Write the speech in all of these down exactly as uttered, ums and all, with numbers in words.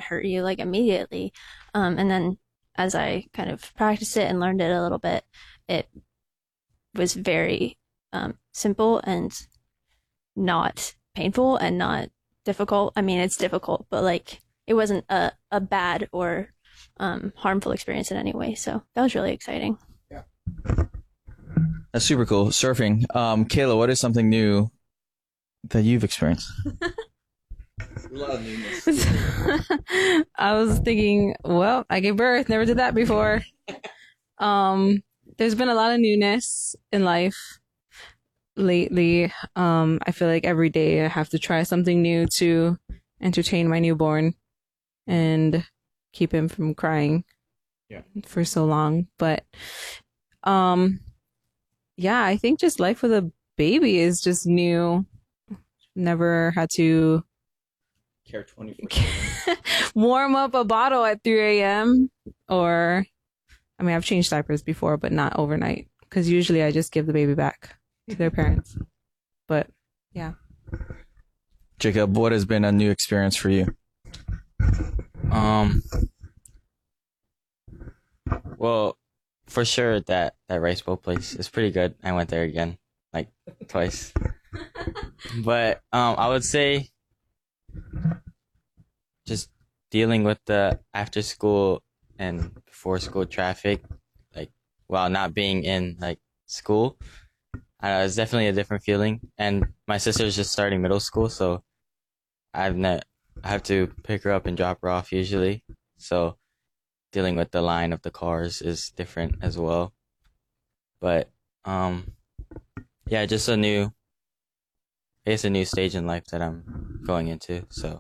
hurt you like immediately. Um, and then as I kind of practiced it and learned it a little bit, it was very um, simple and not painful and not difficult. I mean, it's difficult, but like it wasn't a, a bad or um, harmful experience in any way. So that was really exciting. Yeah. That's super cool. Surfing. Um, Kayla, what is something new that you've experienced? A lot of newness. I was thinking, well, I gave birth, never did that before. Um, there's been a lot of newness in life lately. Um, I feel like every day I have to try something new to entertain my newborn and keep him from crying yeah. for so long. But um, yeah, I think just life with a baby is just new. Never had to care twenty-four seven. Warm up a bottle at three a.m. or, I mean, I've changed diapers before, but not overnight, because usually I just give the baby back to their parents. But yeah. Jacob, what has been a new experience for you? Um. Well, for sure that that rice bowl place is pretty good. I went there again, like twice. But um, I would say just dealing with the after school and before school traffic, like while not being in like school, uh, it's definitely a different feeling. And my sister's just starting middle school, so I've ne- I have to pick her up and drop her off usually. So dealing with the line of the cars is different as well. But um, yeah, just a new. It's a new stage in life that I'm going into, so.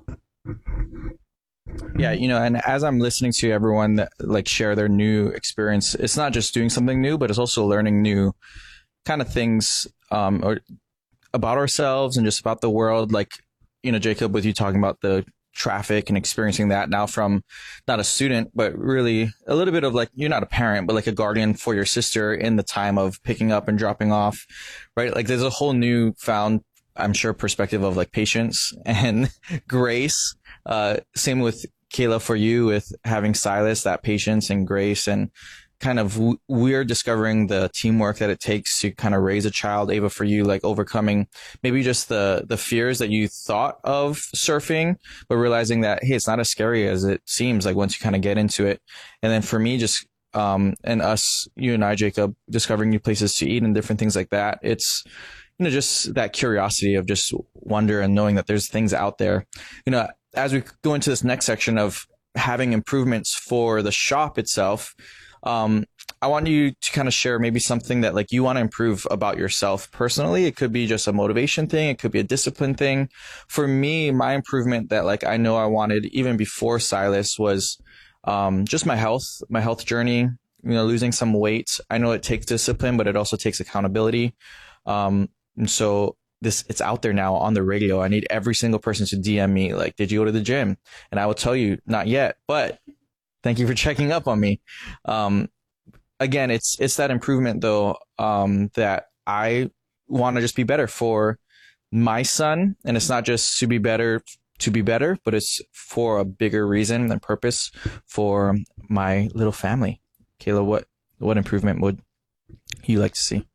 Yeah, you know, and as I'm listening to everyone that like share their new experience, it's not just doing something new, but it's also learning new kind of things um, or about ourselves and just about the world. Like, you know, Jacob, with you talking about the traffic and experiencing that now from not a student, but really a little bit of like, you're not a parent, but like a guardian for your sister in the time of picking up and dropping off, right? Like there's a whole new found I'm sure perspective of like patience and grace. Uh, same with Kayla for you with having Silas, that patience and grace, and kind of w- we're discovering the teamwork that it takes to kind of raise a child. Ava, for you, like overcoming maybe just the, the fears that you thought of surfing, but realizing that, hey, it's not as scary as it seems like once you kind of get into it. And then for me, just, um, and us, you and I, Jacob, discovering new places to eat and different things like that. It's, you know, just that curiosity of just wonder and knowing that there's things out there. You know, as we go into this next section of having improvements for the shop itself, um, I want you to kind of share maybe something that like you want to improve about yourself personally. It could be just a motivation thing. It could be a discipline thing. For me, my improvement that like I know I wanted even before Silas was um, just my health, my health journey, you know, losing some weight. I know it takes discipline, but it also takes accountability. Um, And so this, it's out there now on the radio. I need every single person to D M me, like, did you go to the gym? And I will tell you, not yet, but thank you for checking up on me. Um, again, it's, it's that improvement though, um, that I want to just be better for my son. And it's not just to be better, to be better, but it's for a bigger reason and purpose for my little family. Kayla, what, what improvement would you like to see?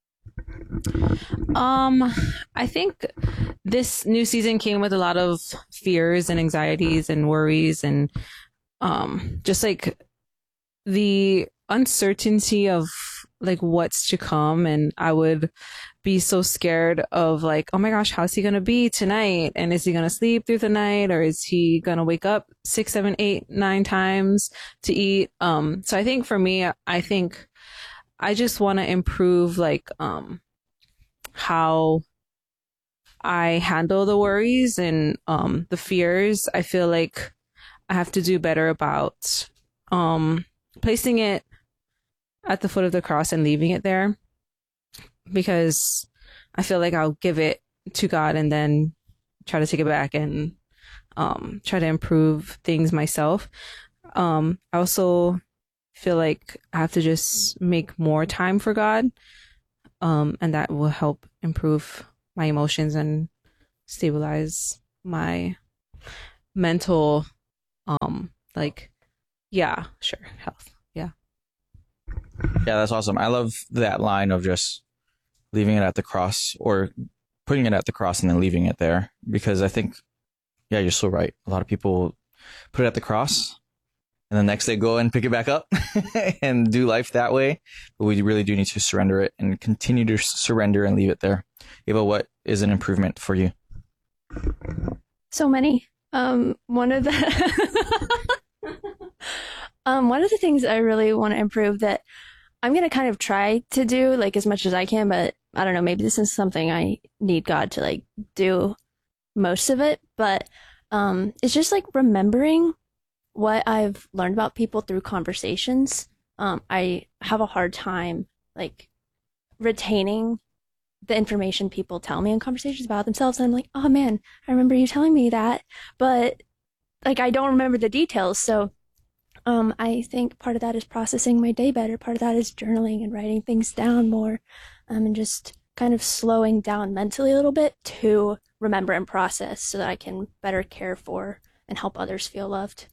Um, I think this new season came with a lot of fears and anxieties and worries and um, just like the uncertainty of like what's to come. And I would be so scared of like, oh my gosh, how's he going to be tonight? And is he going to sleep through the night, or is he going to wake up six, seven, eight, nine times to eat? Um, so I think for me, I think I just want to improve like um how I handle the worries and um the fears. I feel like I have to do better about um placing it at the foot of the cross and leaving it there, because I feel like I'll give it to God and then try to take it back and um try to improve things myself. Um I also feel like I have to just make more time for God, um, and that will help improve my emotions and stabilize my mental Um, like, yeah, sure, health. Yeah. Yeah, that's awesome. I love that line of just leaving it at the cross, or putting it at the cross and then leaving it there. Because I think, yeah, you're so right. A lot of people put it at the cross and the next day go and pick it back up and do life that way. But we really do need to surrender it and continue to surrender and leave it there. Ava, what is an improvement for you? So many. Um, one of the um, one of the things I really want to improve that I'm going to kind of try to do like as much as I can, but I don't know, maybe this is something I need God to like do most of it, but um, it's just like remembering what I've learned about people through conversations. Um, I have a hard time like retaining the information people tell me in conversations about themselves. And I'm like, oh man, I remember you telling me that, but like I don't remember the details. So um, I think part of that is processing my day better. Part of that is journaling and writing things down more, um, and just kind of slowing down mentally a little bit to remember and process so that I can better care for and help others feel loved.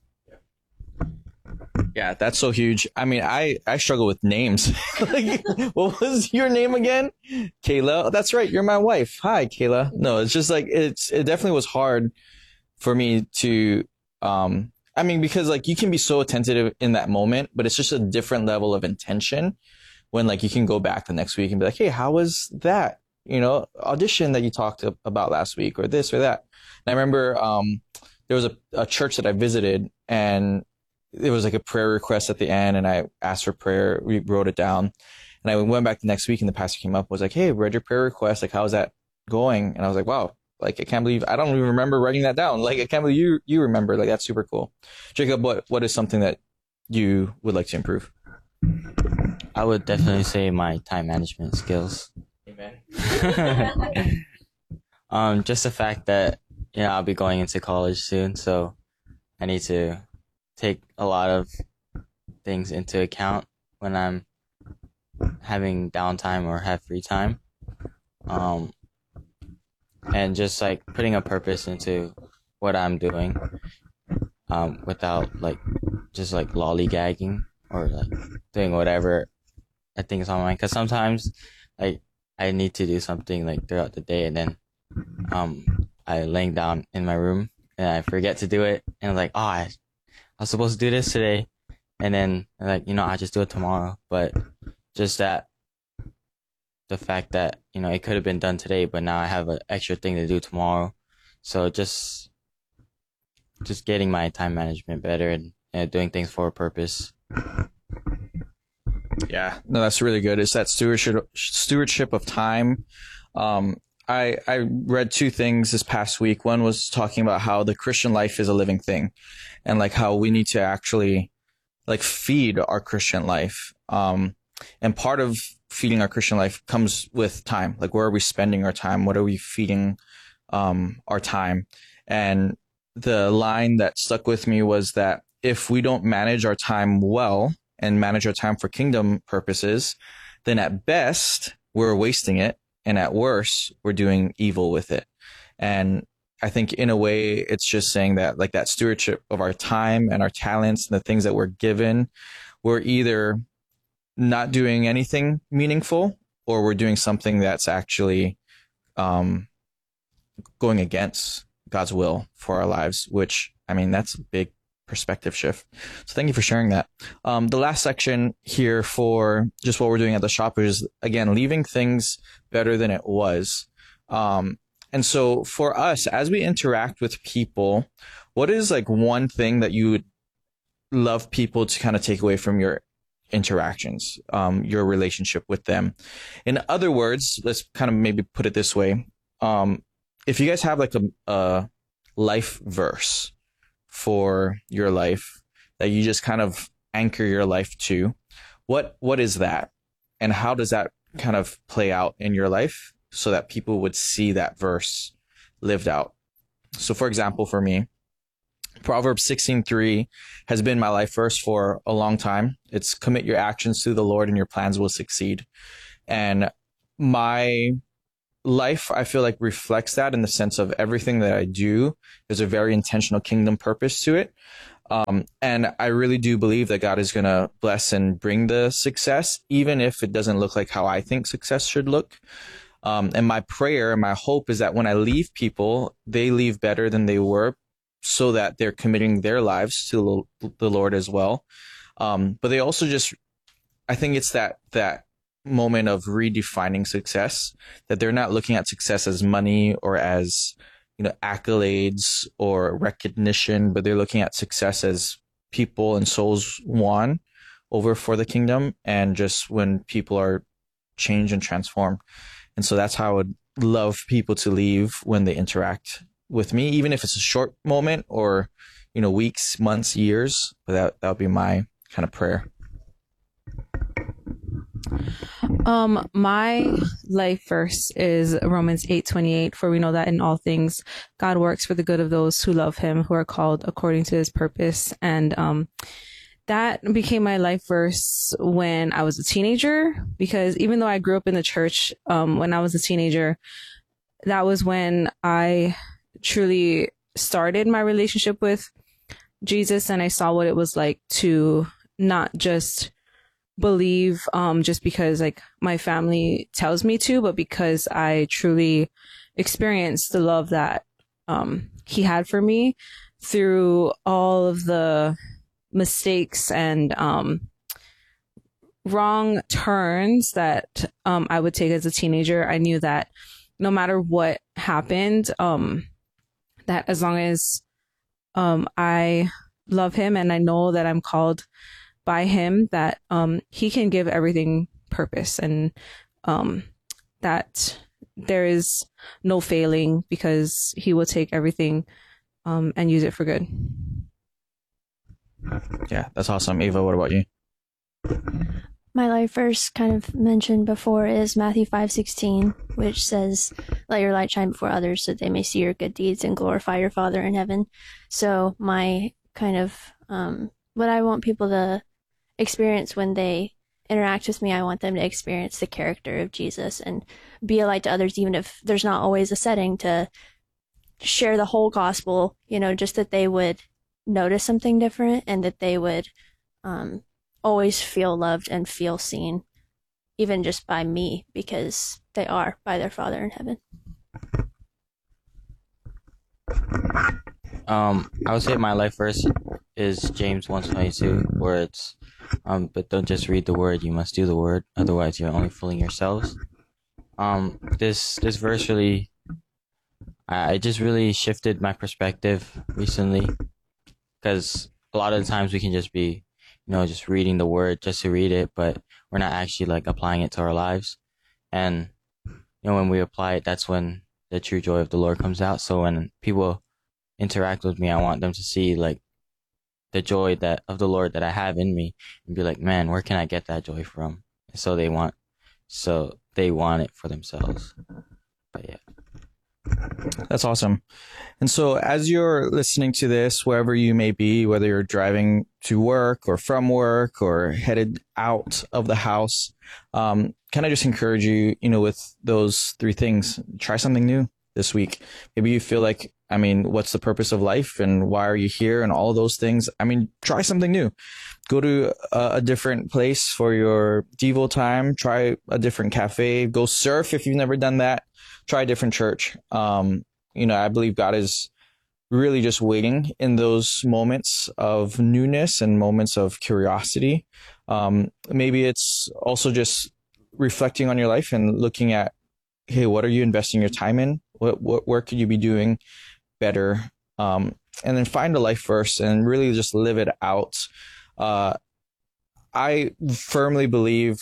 Yeah, that's so huge. I mean, I, I struggle with names. Like, what was your name again? Kayla. Oh, that's right. You're my wife. Hi, Kayla. No, it's just like, it's, it definitely was hard for me to, um, I mean, because like you can be so attentive in that moment, but it's just a different level of intention when like you can go back the next week and be like, hey, how was that, you know, audition that you talked about last week, or this or that. And I remember, um, there was a, a church that I visited, and it was like a prayer request at the end, and I asked for prayer. We wrote it down, and I went back the next week, and the pastor came up, was like, hey, read your prayer request. Like, how's that going? And I was like, wow, like, I can't believe, I don't even remember writing that down. Like, I can't believe you, you remember. Like, that's super cool. Jacob, what, what is something that you would like to improve? I would definitely say my time management skills. Amen. um, just the fact that, you know, I'll be going into college soon, so I need to take a lot of things into account when I'm having downtime or have free time. Um, and just like putting a purpose into what I'm doing, um, without like just like lollygagging or like doing whatever I think is on my mind. Cause sometimes like I need to do something like throughout the day, and then, um, I laying down in my room and I forget to do it. And I'm like, oh, I, I was supposed to do this today. And then like, you know, I just do it tomorrow. But just that, the fact that, you know, it could have been done today, but now I have an extra thing to do tomorrow. So just, just getting my time management better, and, and doing things for a purpose. Yeah, no, that's really good. It's that stewardship, stewardship of time. Um, I, I read two things this past week. One was talking about how the Christian life is a living thing, and like how we need to actually like feed our Christian life. Um, and part of feeding our Christian life comes with time. Like, where are we spending our time? What are we feeding, um, our time? And the line that stuck with me was that if we don't manage our time well and manage our time for kingdom purposes, then at best we're wasting it. And at worst, we're doing evil with it. And I think in a way, it's just saying that like that stewardship of our time and our talents and the things that we're given, we're either not doing anything meaningful, or we're doing something that's actually um, going against God's will for our lives, which, I mean, that's a big perspective shift. So thank you for sharing that. Um, the last section here for just what we're doing at the shop is, again, leaving things better than it was. Um, and so for us, as we interact with people, what is like one thing that you would love people to kind of take away from your interactions, um, your relationship with them? In other words, let's kind of maybe put it this way. Um, if you guys have like a, a life verse for your life that you just kind of anchor your life to, what what is that, and how does that kind of play out in your life so that people would see that verse lived out? So for example, for me, Proverbs sixteen three has been my life verse for a long time. It's commit your actions to the Lord and your plans will succeed. And my life, I feel like, reflects that in the sense of everything that I do. There's a very intentional kingdom purpose to it. Um, and I really do believe that God is going to bless and bring the success, even if it doesn't look like how I think success should look. Um, and my prayer and my hope is that when I leave people, they leave better than they were, so that they're committing their lives to the Lord as well. Um, but they also just, I think it's that, that moment of redefining success, that they're not looking at success as money or as, you know, accolades or recognition, but they're looking at success as people and souls won over for the kingdom, and just when people are changed and transformed. And so that's how I would love people to leave when they interact with me, even if it's a short moment or, you know, weeks, months, years. But that that would be my kind of prayer. Um, my life verse is Romans eight twenty-eight. For we know that in all things God works for the good of those who love Him, who are called according to His purpose. And um, that became my life verse when I was a teenager, because even though I grew up in the church, um, when I was a teenager, that was when I truly started my relationship with Jesus, and I saw what it was like to not just believe um just because like my family tells me to, but because I truly experienced the love that um He had for me through all of the mistakes and um wrong turns that um I would take as a teenager. I knew that no matter what happened, um that as long as um, I love Him and I know that I'm called by Him, that um, He can give everything purpose, and um, that there is no failing, because He will take everything um, and use it for good. Yeah, that's awesome. Ava, what about you? My life verse, kind of mentioned before, is Matthew five sixteen, which says, "Let your light shine before others, so that they may see your good deeds and glorify your Father in heaven." So my kind of um, what I want people to experience when they interact with me, I want them to experience the character of Jesus and be a light to others, even if there's not always a setting to share the whole gospel. You know, just that they would notice something different, and that they would um, always feel loved and feel seen, even just by me, because they are by their Father in heaven. Um, I would say my life verse is James one twenty-two, where it's, um, but don't just read the word, you must do the word, otherwise you're only fooling yourselves. Um, this this verse really, I it just really shifted my perspective recently, because a lot of the times we can just be, you know, just reading the word just to read it, but we're not actually like applying it to our lives. And, you know, when we apply it, that's when the true joy of the Lord comes out. So when people interact with me, I want them to see like the joy that of the Lord that I have in me, and be like, man, where can I get that joy from? And so they want, so they want it for themselves. But yeah. That's awesome. And so as you're listening to this, wherever you may be, whether you're driving to work or from work or headed out of the house, um, can I just encourage you, you know, with those three things, try something new this week. Maybe you feel like, I mean, what's the purpose of life and why are you here and all those things? I mean, try something new. Go to a, a different place for your Devo time. Try a different cafe. Go surf if you've never done that. Try a different church. Um, you know, I believe God is really just waiting in those moments of newness and moments of curiosity. Um, maybe it's also just reflecting on your life and looking at, hey, what are you investing your time in? What, what, where could you be doing better? Um, and then find a life verse and really just live it out. Uh, I firmly believe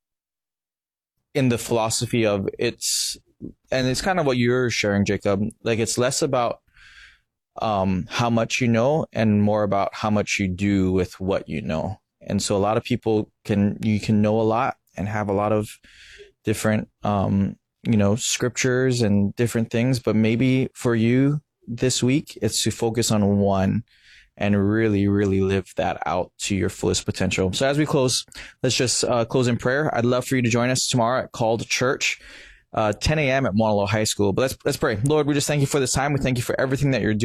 in the philosophy of it's, and it's kind of what you're sharing, Jacob. Like, it's less about um, how much you know and more about how much you do with what you know. And so a lot of people can, you can know a lot and have a lot of different, um, you know, scriptures and different things, but maybe for you this week, it's to focus on one and really, really live that out to your fullest potential. So as we close, let's just uh, close in prayer. I'd love for you to join us tomorrow at Called Church, uh, ten a.m. at Mauna Loa High School. But let's let's pray. Lord, we just thank you for this time. We thank you for everything that you're doing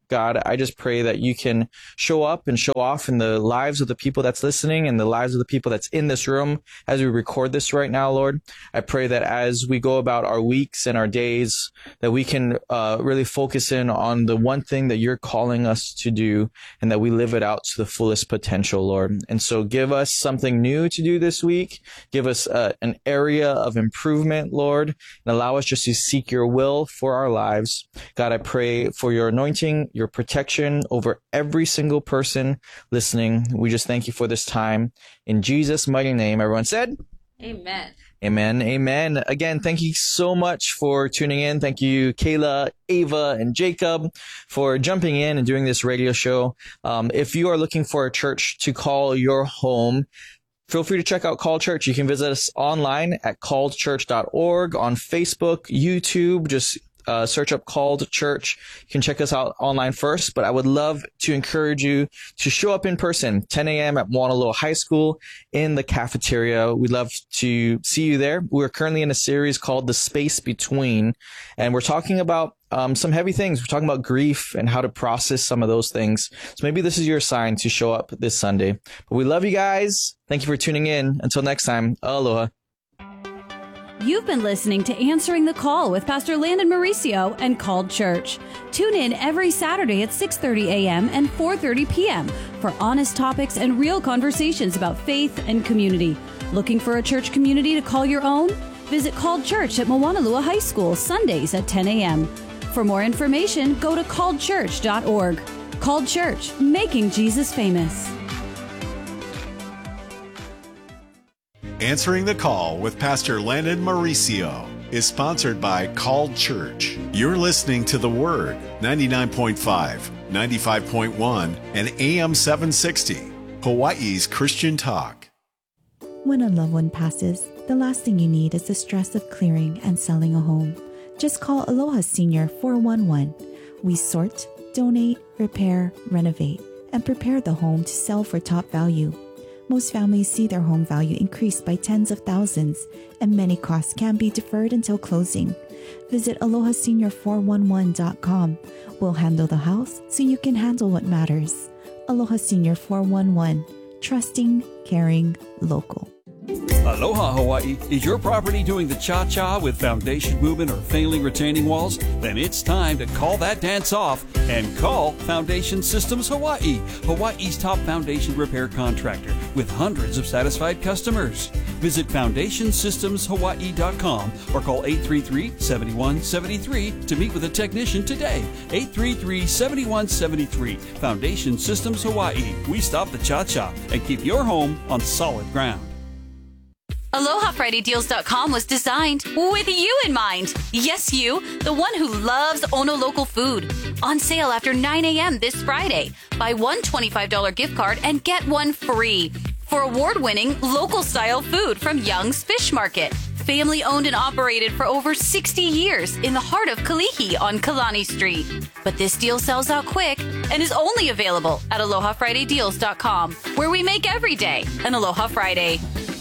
God, I just pray that you can show up and show off in the lives of the people that's listening and the lives of the people that's in this room as we record this right now, Lord. I pray that as we go about our weeks and our days, that we can uh, really focus in on the one thing that you're calling us to do and that we live it out to the fullest potential, Lord. And so give us something new to do this week. Give us uh, an area of improvement, Lord, and allow us just to seek your will for our lives. God, I pray for your anointing, your protection over every single person listening. We just thank you for this time. In Jesus' mighty name, everyone said, Amen. Amen. Amen. Again, thank you so much for tuning in. Thank you, Kayla, Ava, and Jacob for jumping in and doing this radio show. Um, if you are looking for a church to call your home, feel free to check out Called Church. You can visit us online at called church dot org, on Facebook, YouTube. Just uh, search up Called Church. You can check us out online first, but I would love to encourage you to show up in person, ten a.m. at Mauna Loa High School in the cafeteria. We'd love to see you there. We're currently in a series called The Space Between, and we're talking about Um, some heavy things. We're talking about grief and how to process some of those things. So maybe this is your sign to show up this Sunday. But we love you guys. Thank you for tuning in. Until next time, aloha. You've been listening to Answering the Call with Pastor Landon Mauricio and Called Church. Tune in every Saturday at six thirty a.m. and four thirty p.m. for honest topics and real conversations about faith and community. Looking for a church community to call your own? Visit Called Church at Moanalua High School Sundays at ten a.m. For more information, go to called church dot org. Called Church, making Jesus famous. Answering the Call with Pastor Landon Mauricio is sponsored by Called Church. You're listening to The Word, ninety-nine point five, ninety-five point one, and A M seven sixty, Hawaii's Christian Talk. When a loved one passes, the last thing you need is the stress of clearing and selling a home. Just call Aloha Senior four one one. We sort, donate, repair, renovate, and prepare the home to sell for top value. Most families see their home value increase by tens of thousands, and many costs can be deferred until closing. Visit aloha senior four one one dot com. We'll handle the house so you can handle what matters. Aloha Senior four one one. Trusting, caring, local. Aloha Hawaii. Is your property doing the cha-cha with foundation movement or failing retaining walls? Then it's time to call that dance off and call Foundation Systems Hawaii, Hawaii's top foundation repair contractor with hundreds of satisfied customers. Visit foundation systems hawaii dot com or call eight three three, seven one seven three to meet with a technician today. eight three three, seven one seven three. Foundation Systems Hawaii. We stop the cha-cha and keep your home on solid ground. Aloha Friday Deals dot com was designed with you in mind. Yes, you, the one who loves Ono local food. On sale after nine a.m. this Friday. Buy one twenty-five dollars gift card and get one free for award-winning local-style food from Young's Fish Market. Family owned and operated for over sixty years in the heart of Kalihi on Kalani Street. But this deal sells out quick and is only available at Aloha Friday Deals dot com, where we make every day an Aloha Friday.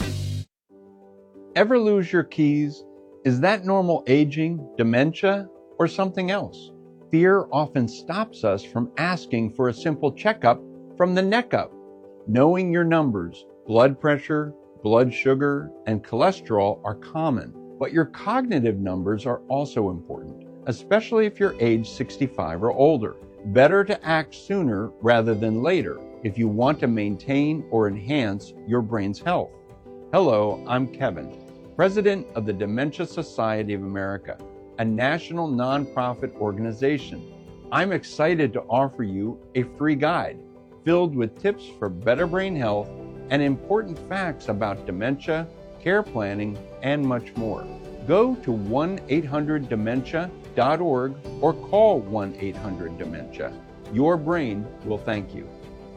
Ever lose your keys? Is that normal aging, dementia, or something else? Fear often stops us from asking for a simple checkup from the neck up. Knowing your numbers, blood pressure, blood sugar, and cholesterol are common, but your cognitive numbers are also important, especially if you're age sixty-five or older. Better to act sooner rather than later if you want to maintain or enhance your brain's health. Hello, I'm Kevin, President of the Dementia Society of America, a national nonprofit organization. I'm excited to offer you a free guide filled with tips for better brain health and important facts about dementia, care planning, and much more. Go to one eight hundred dementia dot org or call one eight hundred dementia. Your brain will thank you.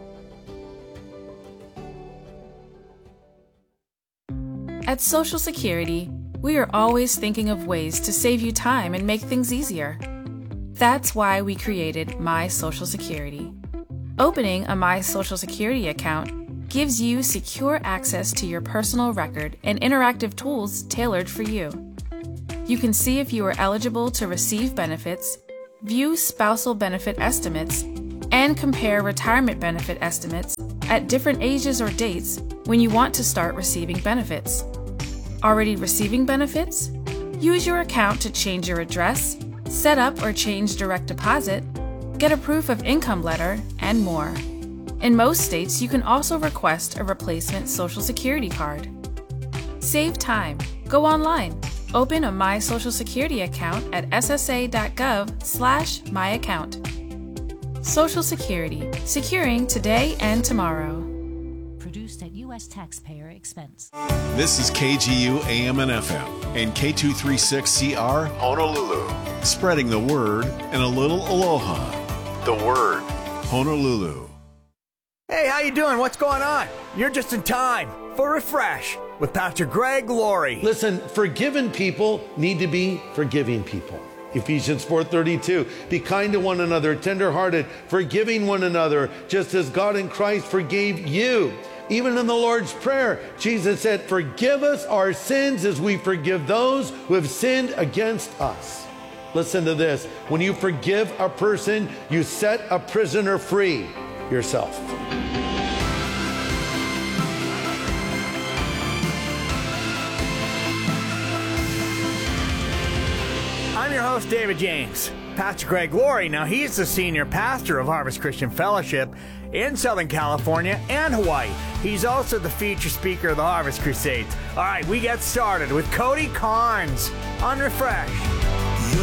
At Social Security, we are always thinking of ways to save you time and make things easier. That's why we created My Social Security. Opening a My Social Security account gives you secure access to your personal record and interactive tools tailored for you. You can see if you are eligible to receive benefits, view spousal benefit estimates, and compare retirement benefit estimates at different ages or dates when you want to start receiving benefits. Already receiving benefits? Use your account to change your address, set up or change direct deposit, get a proof of income letter, and more. In most states, you can also request a replacement Social Security card. Save time. Go online. Open a My Social Security account at s s a dot gov slash my account. Social Security, securing today and tomorrow. Produced at U S taxpayer expense. This is K G U A M and F M and K two thirty-six C R Honolulu. Spreading the word and a little aloha. The word, Honolulu. Hey, how you doing? What's going on? You're just in time for Refresh with Pastor Greg Laurie. Listen, forgiven people need to be forgiving people. Ephesians four thirty-two, be kind to one another, tenderhearted, forgiving one another, just as God in Christ forgave you. Even in the Lord's Prayer, Jesus said, forgive us our sins as we forgive those who have sinned against us. Listen to this. When you forgive a person, you set a prisoner free. Yourself. I'm your host, David James. Pastor Greg Laurie, now he's the senior pastor of Harvest Christian Fellowship in Southern California and Hawaii. He's also the feature speaker of the Harvest Crusades. All right, we get started with Cody Carnes on Refresh.